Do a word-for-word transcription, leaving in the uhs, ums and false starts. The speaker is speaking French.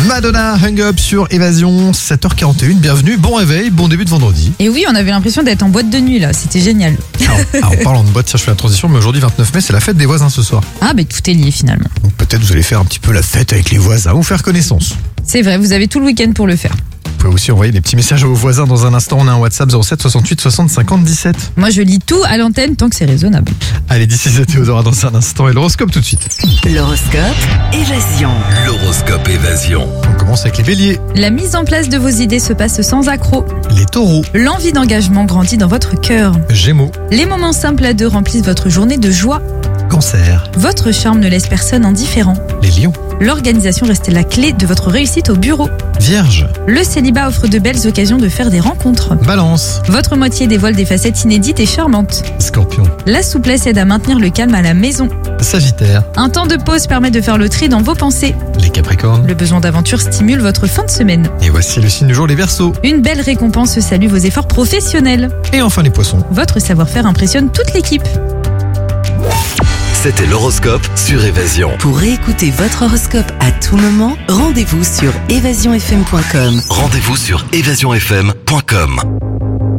Madonna, Hang Up sur Évasion, sept heures quarante et une. Bienvenue, bon réveil, bon début de vendredi. Et oui, on avait l'impression d'être en boîte de nuit là, c'était génial. Alors, alors, en parlant de boîte, tiens, je fais la transition, mais aujourd'hui vingt-neuf mai, c'est la fête des voisins ce soir. Ah, mais tout est lié finalement. Donc peut-être vous allez faire un petit peu la fête avec les voisins ou faire connaissance. C'est vrai, vous avez tout le week-end pour le faire. Vous pouvez aussi envoyer des petits messages à vos voisins dans un instant. On a un WhatsApp zéro sept soixante-huit soixante cinquante dix-sept. Moi, je lis tout à l'antenne tant que c'est raisonnable. Allez, d'ici c'est Théodora dans un instant et l'horoscope tout de suite. L'horoscope Évasion. L'horoscope Évasion. On commence avec les béliers, La mise en place de vos idées se passe sans accroc. les taureaux, L'envie d'engagement grandit dans votre cœur. gémeaux, Les moments simples à deux remplissent votre journée de joie. cancer, Votre charme ne laisse personne indifférent. les lions, L'organisation reste la clé de votre réussite au bureau. vierge, Le célibat offre de belles occasions de faire des rencontres. balance, Votre moitié dévoile des facettes inédites et charmantes. scorpion, La souplesse aide à maintenir le calme à la maison. sagittaire, Un temps de pause permet de faire le tri dans vos pensées. les capricornes. Le besoin d'aventure stimule votre fin de semaine. Et voici le signe du jour, les verseaux. Une belle récompense salue vos efforts professionnels. Et enfin les poissons. Votre savoir-faire impressionne toute l'équipe. C'était l'horoscope sur Évasion. Pour réécouter votre horoscope à tout moment, rendez-vous sur évasion f m point com. Rendez-vous sur évasion f m point com.